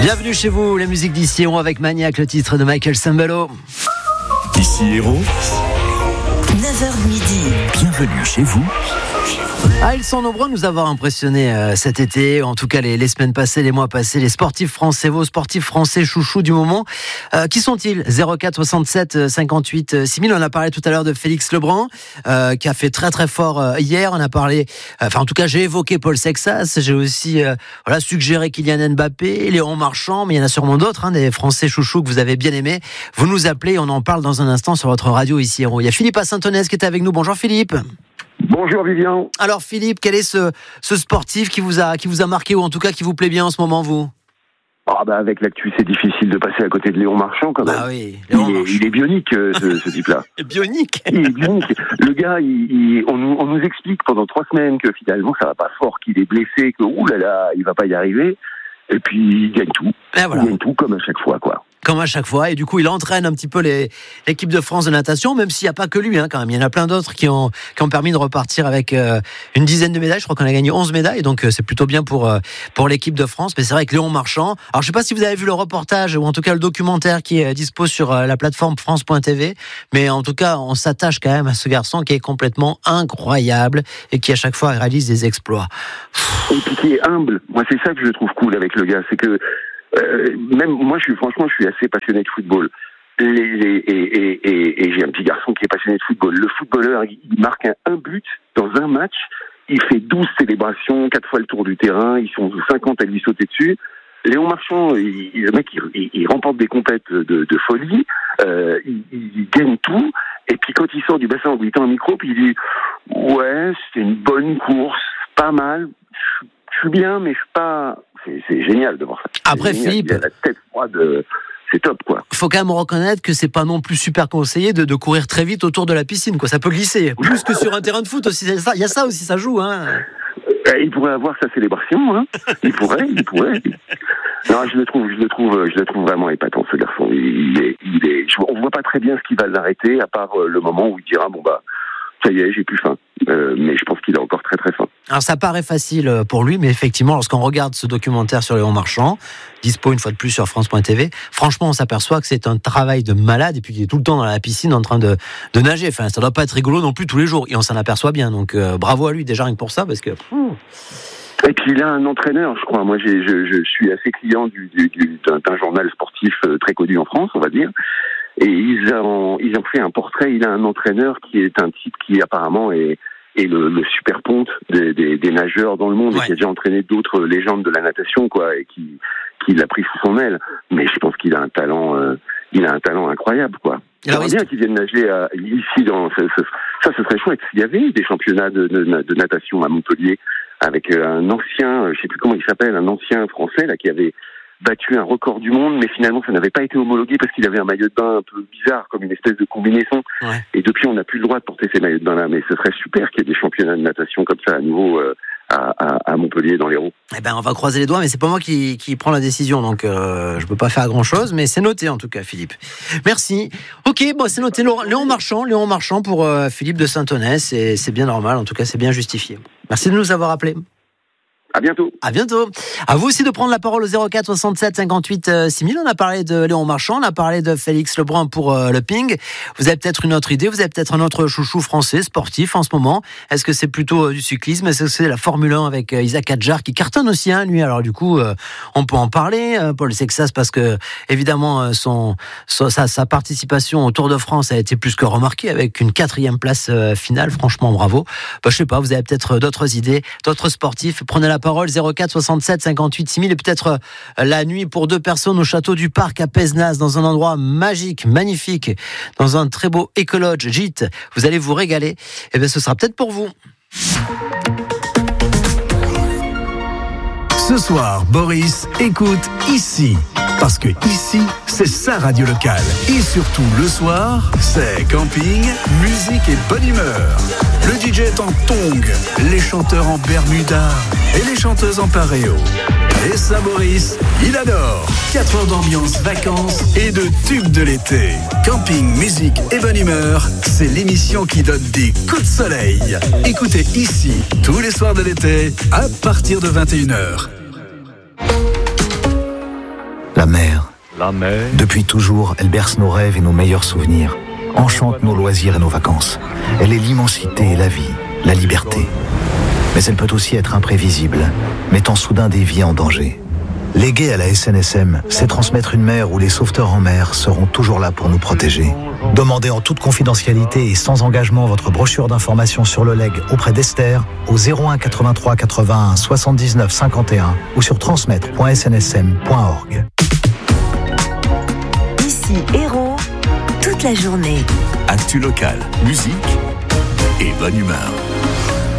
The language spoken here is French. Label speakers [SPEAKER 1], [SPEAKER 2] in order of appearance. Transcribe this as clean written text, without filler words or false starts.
[SPEAKER 1] Bienvenue chez vous, la musique d'Ici Héros avec Maniac, le titre de Michael Sambello.
[SPEAKER 2] Ici Héros,
[SPEAKER 3] 9h midi.
[SPEAKER 2] Bienvenue chez vous.
[SPEAKER 1] Ils sont nombreux à nous avoir impressionnés cet été, en tout cas les semaines passées, les mois passés, les sportifs français, vos sportifs français chouchous du moment. Qui sont-ils ? 04 67 58 6000. On a parlé tout à l'heure de Félix Lebrun, qui a fait très très fort hier. On a parlé, en tout cas j'ai évoqué Paul Sexas, j'ai aussi suggéré Kylian Mbappé, Léon Marchand, mais il y en a sûrement d'autres, des Français chouchous que vous avez bien aimés. Vous nous appelez, on en parle dans un instant sur votre radio Ici Héros. Il y a Philippe à Saint-Onès qui est avec nous. Bonjour Philippe.
[SPEAKER 4] Bonjour Vivian.
[SPEAKER 1] Alors Philippe, quel est ce sportif qui vous a marqué, ou en tout cas qui vous plaît bien en ce moment, vous ?
[SPEAKER 4] Avec l'actu, c'est difficile de passer à côté de Léon Marchand quand même.
[SPEAKER 1] Ah oui, Léon Marchand.
[SPEAKER 4] Il est bionique, ce type-là.
[SPEAKER 1] Bionique.
[SPEAKER 4] Il est bionique. Le gars, on nous explique pendant 3 semaines que finalement ça va pas fort, qu'il est blessé, que oulala, il va pas y arriver. Et puis il gagne tout.
[SPEAKER 1] Voilà.
[SPEAKER 4] Il gagne tout comme à chaque fois, quoi.
[SPEAKER 1] Comme à chaque fois, et du coup il entraîne un petit peu l'équipe de France de natation, même s'il n'y a pas que lui, quand même. Il y en a plein d'autres qui ont permis de repartir avec une dizaine de médailles. Je crois qu'on a gagné 11 médailles, donc c'est plutôt bien pour l'équipe de France. Mais c'est vrai que Léon Marchand, alors je sais pas si vous avez vu le reportage, ou en tout cas le documentaire qui est dispo sur la plateforme France.tv, mais en tout cas on s'attache quand même à ce garçon qui est complètement incroyable et qui à chaque fois réalise des exploits.
[SPEAKER 4] Et puis qui est humble. Moi c'est ça que je trouve cool avec le gars, c'est que même moi, je suis assez passionné de football. Et j'ai un petit garçon qui est passionné de football. Le footballeur, il marque un but dans un match. Il fait 12 célébrations, 4 fois le tour du terrain. Ils sont 50 à lui sauter dessus. Léon Marchand, le mec, il remporte des compètes de folie. Il gagne tout. Et puis quand il sort du bassin en lui tend un micro, puis il dit « Ouais, c'était une bonne course, pas mal. Je suis bien, mais je suis pas... » C'est génial de voir ça.
[SPEAKER 1] Après Philippe,
[SPEAKER 4] il a la tête froide, c'est top quoi.
[SPEAKER 1] Faut quand même reconnaître que c'est pas non plus super conseillé de courir très vite autour de la piscine, quoi. Ça peut glisser, plus que sur un terrain de foot aussi. Il y a ça aussi, ça joue,
[SPEAKER 4] Il pourrait avoir sa célébration, Il pourrait. Non, je le trouve vraiment épatant, ce garçon. On voit pas très bien ce qui va l'arrêter, à part le moment où il dira ça y est, j'ai plus faim. Mais je pense qu'il a encore très très faim.
[SPEAKER 1] Alors ça paraît facile pour lui, mais effectivement, lorsqu'on regarde ce documentaire sur Léon Marchand, dispo une fois de plus sur France.tv, franchement, on s'aperçoit que c'est un travail de malade, et puis qu'il est tout le temps dans la piscine en train de nager. Enfin, ça doit pas être rigolo non plus tous les jours, et on s'en aperçoit bien. Donc bravo à lui déjà rien que pour ça, parce que...
[SPEAKER 4] Et puis il a un entraîneur, je crois. Moi, je suis assez client d'un journal sportif très connu en France, on va dire. Et ils ont fait un portrait. Il a un entraîneur qui est un type qui apparemment est le super ponte des nageurs dans le monde, et qui a déjà entraîné d'autres légendes de la natation, quoi, et qui l'a pris sous son aile. Mais je pense qu'il a un talent, incroyable, quoi. J'aimerais bien qu'il vienne nager ici dans ça, ce serait chouette. Il y avait des championnats de natation à Montpellier avec un ancien, je sais plus comment il s'appelle, un ancien français là qui avait battu un record du monde, mais finalement ça n'avait pas été homologué parce qu'il avait un maillot de bain un peu bizarre, comme une espèce de combinaison. Ouais. Et depuis on n'a plus le droit de porter ces maillots de bain là, mais ce serait super qu'il y ait des championnats de natation comme ça à nouveau à Montpellier dans l'Hérault.
[SPEAKER 1] On va croiser les doigts, mais c'est pas moi qui prends la décision, donc je peux pas faire grand chose, mais c'est noté en tout cas, Philippe. Merci. Ok, c'est noté. Léon Marchand pour Philippe de Saint-Onès, et c'est bien normal, en tout cas c'est bien justifié. Merci de nous avoir appelés.
[SPEAKER 4] À bientôt.
[SPEAKER 1] À bientôt. À vous aussi de prendre la parole au 04 67 58 6000. On a parlé de Léon Marchand, on a parlé de Félix Lebrun pour le ping. Vous avez peut-être une autre idée, vous avez peut-être un autre chouchou français sportif en ce moment. Est-ce que c'est plutôt du cyclisme? Est-ce que c'est la Formule 1 avec Isaac Hadjar qui cartonne aussi, lui? Alors du coup, on peut en parler. Paul Sexas, parce que évidemment sa participation au Tour de France a été plus que remarquée avec une 4e place finale. Franchement, bravo. Je sais pas, vous avez peut-être d'autres idées, d'autres sportifs. Prenez la parole 04 67 58 6000, et peut-être la nuit pour 2 personnes au château du Parc à Pézenas, dans un endroit magique, magnifique, dans un très beau écologe gîte. Vous allez vous régaler. Ce sera peut-être pour vous.
[SPEAKER 2] Ce soir, Boris écoute Ici. Parce que ici, c'est sa radio locale. Et surtout, le soir, c'est camping, musique et bonne humeur. Le DJ est en tongs, les chanteurs en bermuda et les chanteuses en paréo. Et ça, Boris, il adore. 4 heures d'ambiance, vacances et de tubes de l'été. Camping, musique et bonne humeur, c'est l'émission qui donne des coups de soleil. Écoutez Ici, tous les soirs de l'été, à partir de 21h.
[SPEAKER 5] Depuis toujours, elle berce nos rêves et nos meilleurs souvenirs, enchante nos loisirs et nos vacances. Elle est l'immensité et la vie, la liberté. Mais elle peut aussi être imprévisible, mettant soudain des vies en danger. Léguer à la SNSM, c'est transmettre une mer où les sauveteurs en mer seront toujours là pour nous protéger. Demandez en toute confidentialité et sans engagement votre brochure d'information sur le legs auprès d'Esther au 01 83 81 79 51 ou sur transmettre.snsm.org.
[SPEAKER 3] Ici Héros, toute la journée.
[SPEAKER 2] Actu local, musique et bonne humeur.